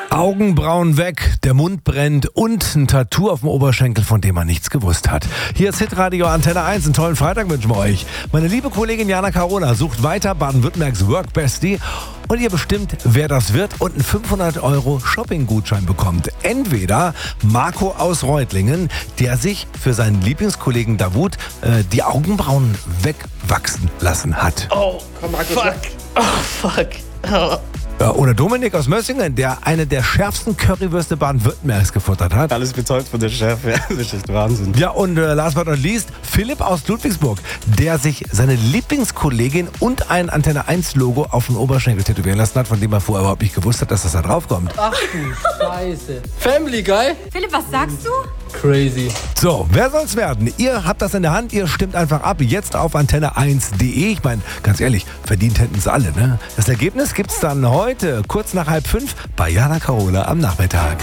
Augenbrauen weg, der Mund brennt und ein Tattoo auf dem Oberschenkel, von dem man nichts gewusst hat. Hier ist Hitradio Antenne 1. Einen tollen Freitag wünschen wir euch. Meine liebe Kollegin Jana Carola sucht weiter Baden-Württembergs Work Bestie und ihr bestimmt, wer das wird und einen 500 € Shopping-Gutschein bekommt. Entweder Marco aus Reutlingen, der sich für seinen Lieblingskollegen Davut die Augenbrauen wegwachsen lassen hat. Oh, fuck. Oh, fuck. Oh. Oder Dominik aus Mössingen, der eine der schärfsten Currywürste Baden-Württembergs gefuttert hat. Alles bezahlt von der Chef, ja. Das ist echt Wahnsinn. Ja, und last but not least, Philipp aus Ludwigsburg, der sich seine Lieblingskollegin und ein Antenne 1 Logo auf den Oberschenkel tätowieren lassen hat, von dem er vorher überhaupt nicht gewusst hat, dass das da drauf kommt. Ach du Scheiße. Family Guy? Philipp, was sagst du? Crazy. So, wer soll's werden? Ihr habt das in der Hand, ihr stimmt einfach ab. Jetzt auf antenne1.de. Ich meine, ganz ehrlich, verdient hätten es alle, ne? Das Ergebnis gibt's dann heute, kurz nach 4:30, bei Jana Carola am Nachmittag.